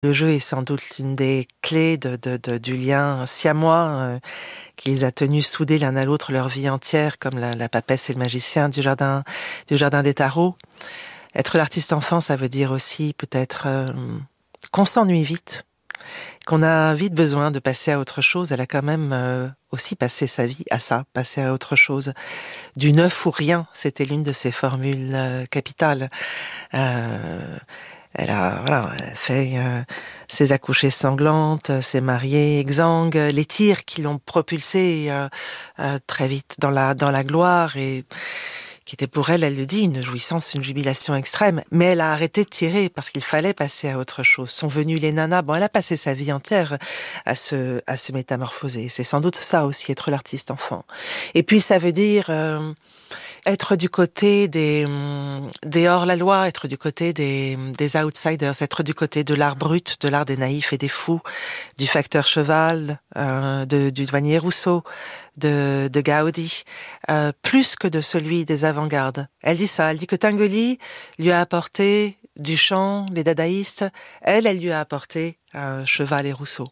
Le jeu est sans doute l'une des clés du lien siamois qui les a tenus soudés l'un à l'autre leur vie entière, comme la papesse et le magicien du jardin des tarots. Être l'artiste enfant, ça veut dire aussi peut-être qu'on s'ennuie vite, qu'on a vite besoin de passer à autre chose. Elle a quand même aussi passé sa vie à ça, passer à autre chose. Du neuf ou rien, c'était l'une de ses formules capitales. Elle a fait ses accouchées sanglantes, ses mariées exsangues, les tirs qui l'ont propulsée très vite dans la gloire et qui était pour elle, elle le dit, une jouissance, une jubilation extrême. Mais elle a arrêté de tirer parce qu'il fallait passer à autre chose. Sont venues les nanas. Bon, elle a passé sa vie entière à se métamorphoser. C'est sans doute ça aussi, être l'artiste enfant. Et puis ça veut dire être du côté des hors-la-loi, être du côté des outsiders, être du côté de l'art brut, de l'art des naïfs et des fous, du facteur cheval, du douanier Rousseau, de Gaudi, plus que de celui des avant-gardes. Elle dit ça, elle dit que Tinguely lui a apporté Duchamp, les dadaïstes, elle lui a apporté Cheval et Rousseau.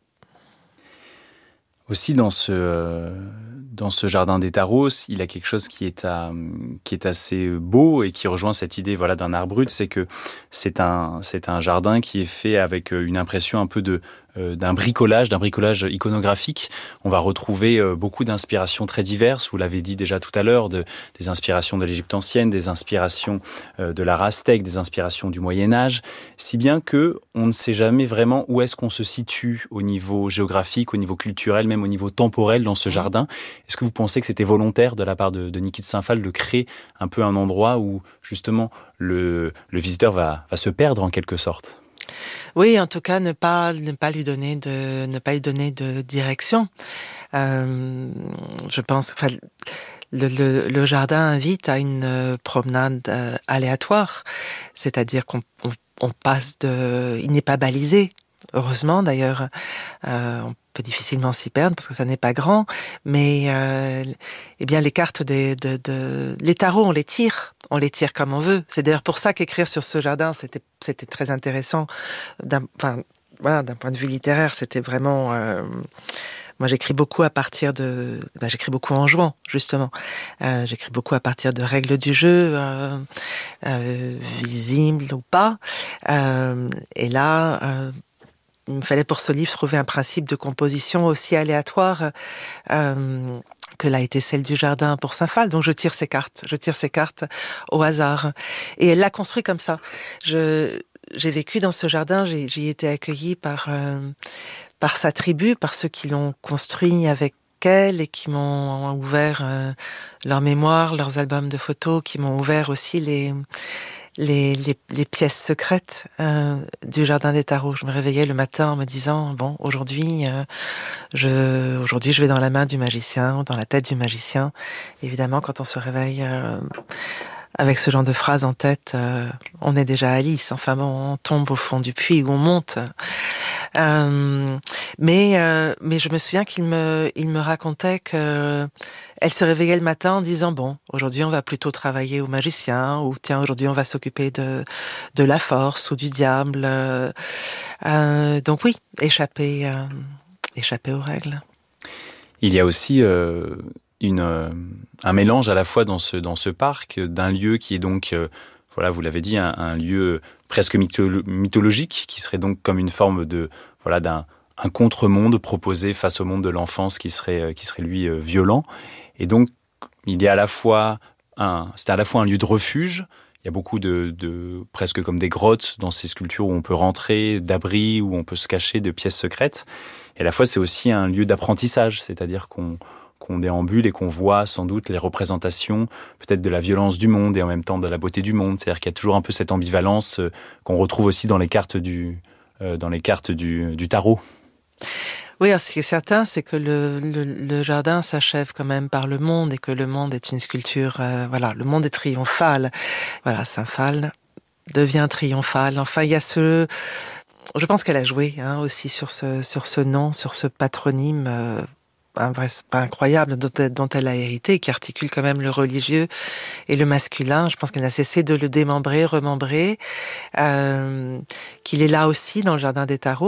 Aussi dans ce jardin des tarots, il y a quelque chose qui est assez beau et qui rejoint cette idée d'un art brut, c'est que c'est un jardin qui est fait avec une impression un peu d'un bricolage iconographique. On va retrouver beaucoup d'inspirations très diverses. Vous l'avez dit déjà tout à l'heure, des inspirations de l'Égypte ancienne, des inspirations de l'art aztèque, des inspirations du Moyen-Âge, si bien que on ne sait jamais vraiment où est-ce qu'on se situe au niveau géographique, au niveau culturel, même au niveau temporel dans ce jardin. Est-ce que vous pensez que c'était volontaire de la part de Niki de Saint-Phalle de créer un peu un endroit où justement le visiteur va se perdre en quelque sorte ? Oui, en tout cas, ne pas lui donner de direction. Je pense que le jardin invite à une promenade aléatoire, c'est-à-dire qu'on passe il n'est pas balisé. Heureusement, d'ailleurs, on peut difficilement s'y perdre parce que ça n'est pas grand, mais eh bien les cartes les tarots, on les tire comme on veut. C'est d'ailleurs pour ça qu'écrire sur ce jardin, c'était très intéressant. D'un point de vue littéraire, c'était vraiment. Moi, j'écris beaucoup j'écris beaucoup en jouant, justement. J'écris beaucoup à partir de règles du jeu, visibles ou pas. Et là, il me fallait pour ce livre trouver un principe de composition aussi aléatoire que l'a été celle du jardin pour Saint-Phal. Donc je tire ces cartes au hasard. Et elle l'a construit comme ça. J'ai vécu dans ce jardin, j'y été accueillie par sa tribu, par ceux qui l'ont construit avec elle et qui m'ont ouvert leur mémoire, leurs albums de photos, qui m'ont ouvert aussi les pièces secrètes du jardin des tarots. Je me réveillais le matin en me disant aujourd'hui je vais dans la main du magicien, dans la tête du magicien. Évidemment, quand on se réveille avec ce genre de phrase en tête, on est déjà Alice. Enfin bon, on tombe au fond du puits où on monte. Mais je me souviens qu'il me racontait que elle se réveillait le matin en disant aujourd'hui on va plutôt travailler au magicien, ou tiens, aujourd'hui on va s'occuper de la force ou du diable. Donc oui, échapper aux règles. Il y a aussi un mélange à la fois dans ce parc d'un lieu qui est donc vous l'avez dit, un lieu presque mythologique, qui serait donc comme une forme d'un contre-monde proposé face au monde de l'enfance qui serait lui violent. Et donc il y a c'est à la fois un lieu de refuge. Il y a beaucoup de presque comme des grottes dans ces sculptures où on peut rentrer, d'abris, où on peut se cacher, de pièces secrètes. Et à la fois c'est aussi un lieu d'apprentissage, c'est-à-dire qu'on déambule et qu'on voit sans doute les représentations peut-être de la violence du monde et en même temps de la beauté du monde. C'est-à-dire qu'il y a toujours un peu cette ambivalence qu'on retrouve aussi dans les cartes du tarot. Oui, alors ce qui est certain, c'est que le jardin s'achève quand même par le monde et que le monde est une sculpture. Le monde est triomphal. Voilà, Saint-Phal devient triomphal. Enfin, il y a je pense qu'elle a joué aussi sur ce nom, sur ce patronyme pas incroyable dont elle a hérité, qui articule quand même le religieux et le masculin. Je pense qu'elle n'a cessé de le démembrer, remembrer, qu'il est là aussi dans le Jardin des Tarots.